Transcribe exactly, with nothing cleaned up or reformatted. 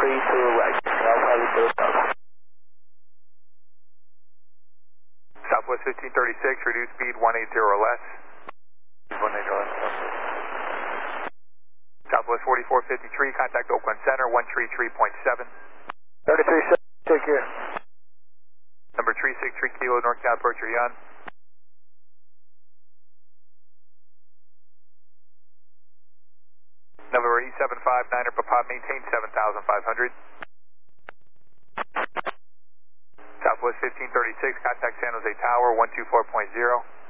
three to right. Alpha Victor South. Southwest fifteen thirty-six, reduce speed one eighty or less. one eighty or less. Southwest forty-four fifty-three, contact Oakland Center, one three three point seven. thirty-three seven, take care. Number three six three Kilo, NorCal approach, you're on. November eight seven five, niner Papa, maintain seven thousand five hundred. Southwest fifteen thirty-six, contact San Jose Tower, one two four point zero.